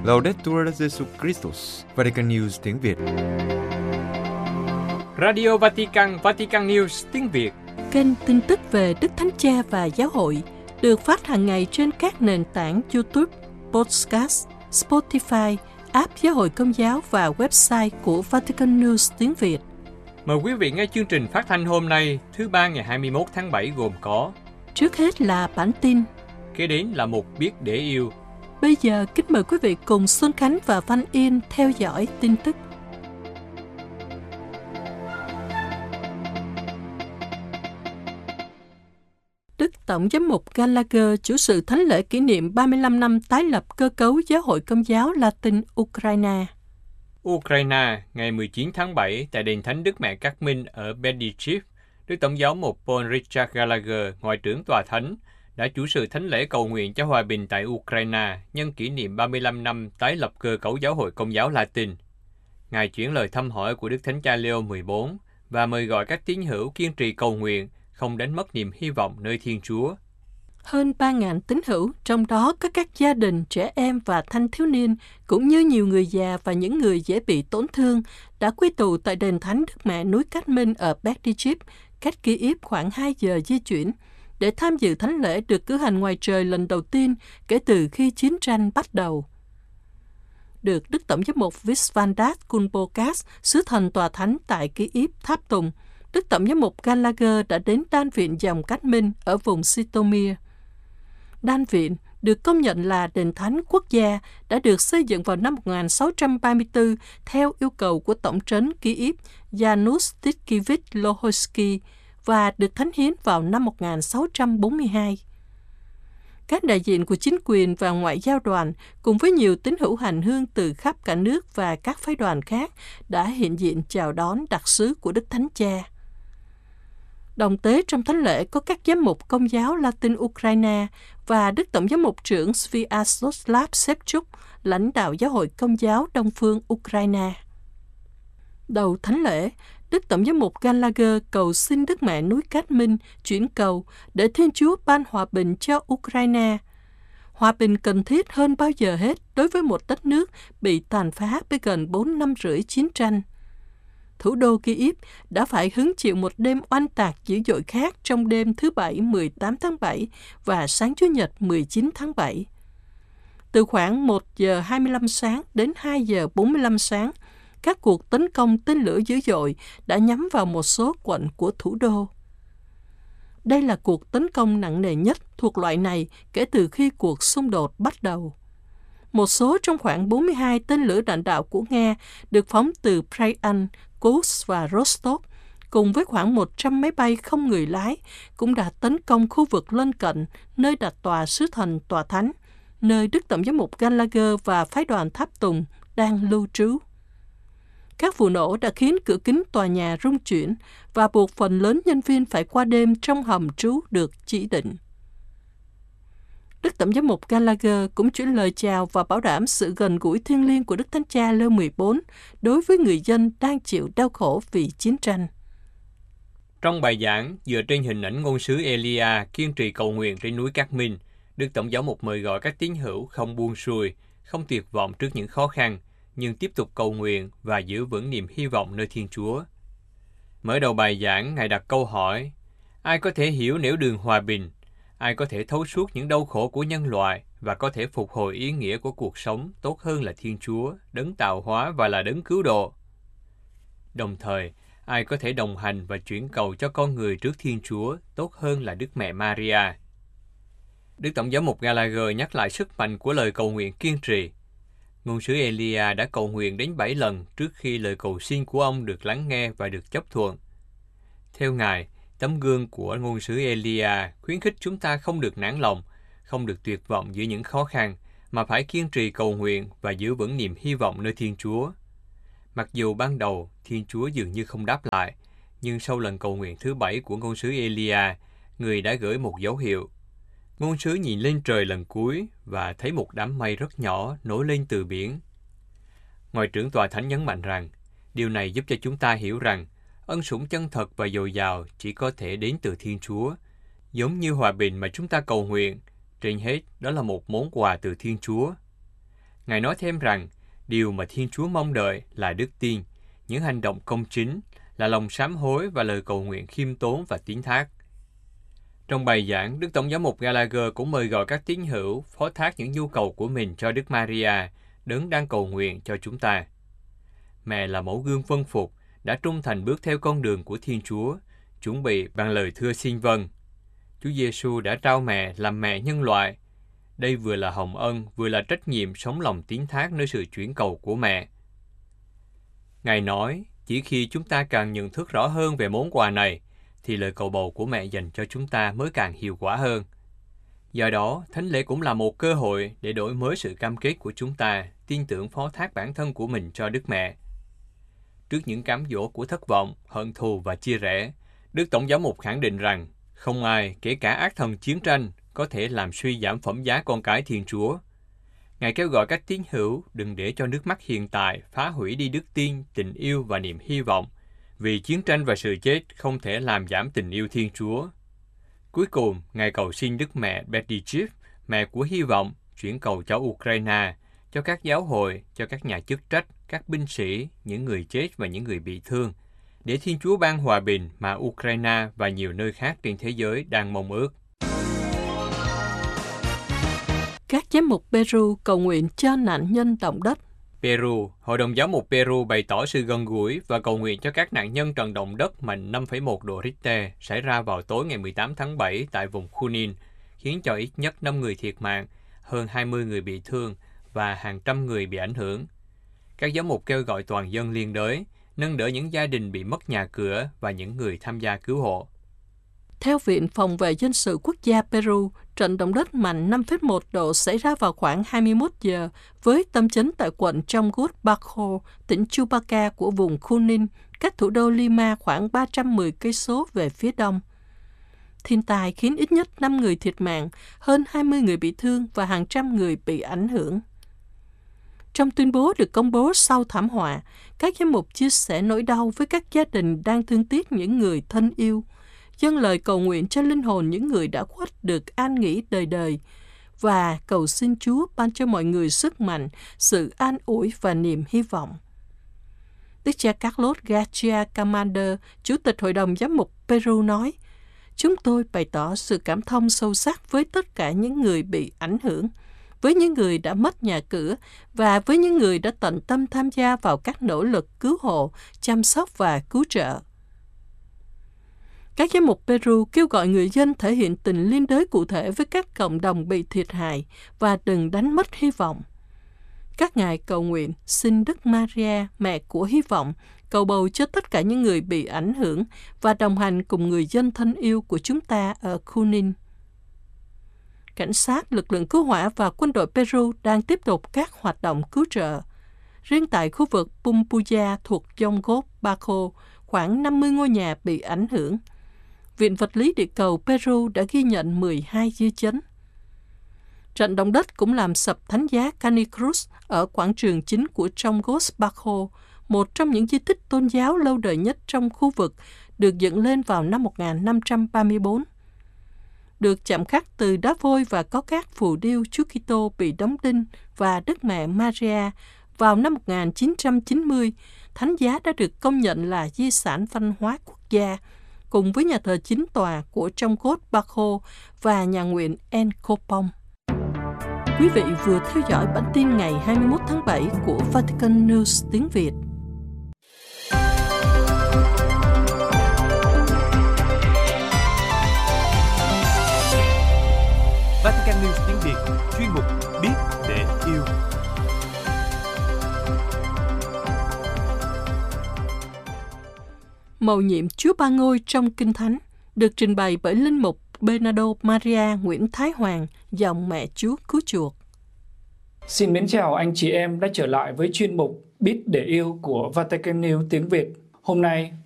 Laudetur Jesus Christus, Vatican News tiếng Việt. Radio Vatican, Vatican News tiếng Việt. Kênh tin tức về Đức Thánh Cha và Giáo hội được phát hàng ngày trên các nền tảng YouTube, Podcast, Spotify, app Giáo hội Công giáo và website của Vatican News tiếng Việt. Mời quý vị nghe chương trình phát thanh hôm nay, thứ Ba ngày 21 tháng 7 gồm có: trước hết là bản tin, kế đến là mục Biết để yêu. Bây giờ kính mời quý vị cùng Xuân Khánh và Văn Yên theo dõi tin tức. Đức Tổng giám mục Gallagher chủ sự thánh lễ kỷ niệm 35 năm tái lập cơ cấu Giáo hội Công giáo Latin Ukraine. Ukraine, ngày 19 tháng 7 tại đền Thánh Đức Mẹ Cát Minh ở Berdichev, Đức Tổng giáo mục Paul Richard Gallagher, ngoại trưởng tòa thánh, đã chủ sự thánh lễ cầu nguyện cho hòa bình tại Ukraine nhân kỷ niệm 35 năm tái lập cơ cấu Giáo hội Công giáo Latin. Ngài chuyển lời thăm hỏi của Đức Thánh Cha Leo XIV và mời gọi các tín hữu kiên trì cầu nguyện, không đánh mất niềm hy vọng nơi Thiên Chúa. Hơn 3.000 tín hữu, trong đó có các gia đình, trẻ em và thanh thiếu niên, cũng như nhiều người già và những người dễ bị tổn thương, đã quy tụ tại đền Thánh Đức Mẹ núi Cát Minh ở Berdichev, cách Kyiv khoảng 2 giờ di chuyển, để tham dự thánh lễ được cử hành ngoài trời lần đầu tiên kể từ khi chiến tranh bắt đầu. Được Đức Tổng giám mục Visvaldas Kulbokas, sứ thần tòa thánh tại Kyiv tháp tùng, Đức Tổng giám mục Gallagher đã đến đan viện dòng Cát Minh ở vùng Sitomir. Đan viện được công nhận là đền thánh quốc gia, đã được xây dựng vào năm 1634 theo yêu cầu của Tổng trấn Kyiv Janusz Tyszkiewicz Lohoisky và được thánh hiến vào năm 1642. Các đại diện của chính quyền và ngoại giao đoàn cùng với nhiều tín hữu hành hương từ khắp cả nước và các phái đoàn khác đã hiện diện chào đón đặc sứ của Đức Thánh Cha. Đồng tế trong thánh lễ có các giám mục Công giáo Latin Ukraine và Đức Tổng giám mục trưởng Sviatoslav Shevchuk, lãnh đạo Giáo hội Công giáo Đông phương Ukraine. Đầu thánh lễ, Đức Tổng giám mục Gallagher cầu xin Đức Mẹ núi Cát Minh chuyển cầu để Thiên Chúa ban hòa bình cho Ukraine. Hòa bình cần thiết hơn bao giờ hết đối với một đất nước bị tàn phá với gần 4 năm rưỡi chiến tranh. Thủ đô Kyiv đã phải hứng chịu một đêm oanh tạc dữ dội khác trong đêm thứ Bảy 18 tháng 7 và sáng Chủ nhật 19 tháng 7. Từ khoảng 1 giờ 25 sáng đến 2 giờ 45 sáng, các cuộc tấn công tên lửa dữ dội đã nhắm vào một số quận của thủ đô. Đây là cuộc tấn công nặng nề nhất thuộc loại này kể từ khi cuộc xung đột bắt đầu. Một số trong khoảng 42 tên lửa đạn đạo của Nga được phóng từ Bryansk, Kursk và Rostov, cùng với khoảng 100 máy bay không người lái, cũng đã tấn công khu vực lân cận, nơi đặt tòa sứ thần tòa thánh, nơi Đức Tổng giám mục Gallagher và phái đoàn tháp tùng đang lưu trú. Các vụ nổ đã khiến cửa kính tòa nhà rung chuyển và buộc phần lớn nhân viên phải qua đêm trong hầm trú được chỉ định. Đức Tổng giám mục Gallagher cũng chuyển lời chào và bảo đảm sự gần gũi thiêng liêng của Đức Thánh Cha Leo XIV đối với người dân đang chịu đau khổ vì chiến tranh. Trong bài giảng, dựa trên hình ảnh ngôn sứ Elia kiên trì cầu nguyện trên núi Cát Minh, Đức Tổng giáo mục mời gọi các tín hữu không buông xuôi, không tuyệt vọng trước những khó khăn, nhưng tiếp tục cầu nguyện và giữ vững niềm hy vọng nơi Thiên Chúa. Mở đầu bài giảng, Ngài đặt câu hỏi: ai có thể hiểu nẻo đường hòa bình? Ai có thể thấu suốt những đau khổ của nhân loại và có thể phục hồi ý nghĩa của cuộc sống tốt hơn là Thiên Chúa, đấng tạo hóa và là đấng cứu độ? Đồng thời, ai có thể đồng hành và chuyển cầu cho con người trước Thiên Chúa tốt hơn là Đức Mẹ Maria? Đức Tổng giám mục Gallagher nhắc lại sức mạnh của lời cầu nguyện kiên trì. Ngôn sứ Elia đã cầu nguyện đến 7 lần trước khi lời cầu xin của ông được lắng nghe và được chấp thuận. Theo Ngài, tấm gương của ngôn sứ Elia khuyến khích chúng ta không được nản lòng, không được tuyệt vọng giữa những khó khăn, mà phải kiên trì cầu nguyện và giữ vững niềm hy vọng nơi Thiên Chúa. Mặc dù ban đầu Thiên Chúa dường như không đáp lại, nhưng sau lần cầu nguyện thứ 7 của ngôn sứ Elia, người đã gửi một dấu hiệu. Ngôn sứ nhìn lên trời lần cuối và thấy một đám mây rất nhỏ nổi lên từ biển. Ngoại trưởng tòa thánh nhấn mạnh rằng, điều này giúp cho chúng ta hiểu rằng ân sủng chân thật và dồi dào chỉ có thể đến từ Thiên Chúa. Giống như hòa bình mà chúng ta cầu nguyện, trên hết đó là một món quà từ Thiên Chúa. Ngài nói thêm rằng, điều mà Thiên Chúa mong đợi là đức tin, những hành động công chính, là lòng sám hối và lời cầu nguyện khiêm tốn và tín thác. Trong bài giảng, Đức Tổng giám mục Gallagher cũng mời gọi các tín hữu phó thác những nhu cầu của mình cho Đức Maria, đấng đang cầu nguyện cho chúng ta. Mẹ là mẫu gương vâng phục, đã trung thành bước theo con đường của Thiên Chúa, chuẩn bị bằng lời thưa xin vâng. Chúa Giêsu đã trao mẹ làm mẹ nhân loại. Đây vừa là hồng ân, vừa là trách nhiệm sống lòng tín thác nơi sự chuyển cầu của mẹ. Ngài nói, chỉ khi chúng ta càng nhận thức rõ hơn về món quà này, thì lời cầu bầu của mẹ dành cho chúng ta mới càng hiệu quả hơn. Do đó, thánh lễ cũng là một cơ hội để đổi mới sự cam kết của chúng ta, tin tưởng phó thác bản thân của mình cho Đức Mẹ. Trước những cám dỗ của thất vọng, hận thù và chia rẽ, Đức Tổng giám mục khẳng định rằng không ai, kể cả ác thần chiến tranh, có thể làm suy giảm phẩm giá con cái Thiên Chúa. Ngài kêu gọi các tín hữu đừng để cho nước mắt hiện tại phá hủy đi đức tin, tình yêu và niềm hy vọng, vì chiến tranh và sự chết không thể làm giảm tình yêu Thiên Chúa. Cuối cùng, Ngài cầu xin Đức Mẹ Berditchev, mẹ của hy vọng, chuyển cầu cho Ukraine, cho các giáo hội, cho các nhà chức trách, các binh sĩ, những người chết và những người bị thương, để Thiên Chúa ban hòa bình mà Ukraine và nhiều nơi khác trên thế giới đang mong ước. Các giám mục Peru cầu nguyện cho nạn nhân động đất. Peru, Hội đồng Giám mục Peru bày tỏ sự gần gũi và cầu nguyện cho các nạn nhân trận động đất mạnh 5,1 độ Richter xảy ra vào tối ngày 18 tháng 7 tại vùng Junín, khiến cho ít nhất 5 người thiệt mạng, hơn 20 người bị thương và hàng trăm người bị ảnh hưởng. Các giám mục kêu gọi toàn dân liên đới, nâng đỡ những gia đình bị mất nhà cửa và những người tham gia cứu hộ. Theo Viện Phòng vệ Dân sự Quốc gia Peru, trận động đất mạnh 5,1 độ xảy ra vào khoảng 21 giờ với tâm chấn tại quận Chongut Bajo, tỉnh Chupaca của vùng Junín, cách thủ đô Lima khoảng 310 cây số về phía đông. Thiên tai khiến ít nhất 5 người thiệt mạng, hơn 20 người bị thương và hàng trăm người bị ảnh hưởng. Trong tuyên bố được công bố sau thảm họa, các giám mục chia sẻ nỗi đau với các gia đình đang thương tiếc những người thân yêu, dâng lời cầu nguyện cho linh hồn những người đã khuất được an nghỉ đời đời và cầu xin Chúa ban cho mọi người sức mạnh, sự an ủi và niềm hy vọng. Đức cha Carlos Garcia Camander, Chủ tịch Hội đồng Giám mục Peru nói, chúng tôi bày tỏ sự cảm thông sâu sắc với tất cả những người bị ảnh hưởng, với những người đã mất nhà cửa và với những người đã tận tâm tham gia vào các nỗ lực cứu hộ, chăm sóc và cứu trợ. Các giám mục Peru kêu gọi người dân thể hiện tình liên đới cụ thể với các cộng đồng bị thiệt hại và đừng đánh mất hy vọng. Các ngài cầu nguyện xin Đức Maria, mẹ của hy vọng, cầu bầu cho tất cả những người bị ảnh hưởng và đồng hành cùng người dân thân yêu của chúng ta ở Junín. Cảnh sát, lực lượng cứu hỏa và quân đội Peru đang tiếp tục các hoạt động cứu trợ. Riêng tại khu vực Pumpuya thuộc Chongut Bajo, khoảng 50 ngôi nhà bị ảnh hưởng. Viện Vật lý Địa cầu Peru đã ghi nhận 12 dư chấn. Trận động đất cũng làm sập thánh giá Canicruz ở quảng trường chính của Chongut Bajo, một trong những di tích tôn giáo lâu đời nhất trong khu vực, được dựng lên vào năm 1534. Được chạm khắc từ đá vôi và có các phù điêu Chúa Kitô bị đóng đinh và Đức Mẹ Maria, vào năm 1990, thánh giá đã được công nhận là di sản văn hóa quốc gia, cùng với nhà thờ chính tòa của Chongut Bajo và nhà nguyện En Copong. Quý vị vừa theo dõi bản tin ngày 21 tháng 7 của Vatican News tiếng Việt. Vatican News tiếng Việt, chuyên mục Biết để yêu. Mầu nhiệm Chúa Ba Ngôi trong Kinh Thánh được trình bày bởi Linh mục Bernardo Maria Nguyễn Thái Hoàng, dòng Mẹ Chúa Cứu Chuộc. Xin mến chào anh chị em đã trở lại với chuyên mục Biết để yêu của Vatican News tiếng Việt. Hôm nay